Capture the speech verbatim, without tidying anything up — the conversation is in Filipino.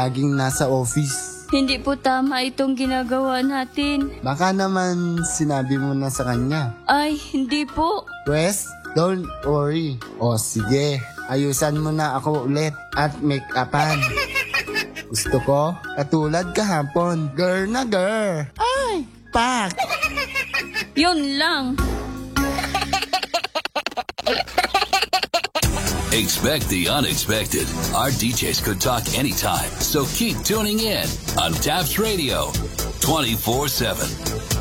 laging nasa office. Hindi po tama itong ginagawa natin. Baka naman sinabi mo na sa kanya. Ay, hindi po. Wes, don't worry. O sige, ayusan mo na ako ulit at make-upan. Gusto ko, katulad kahapon. Girl na girl. Ay, pak! Yun lang. Expect the unexpected. Our D Js could talk anytime, so keep tuning in on Taps Radio twenty-four seven.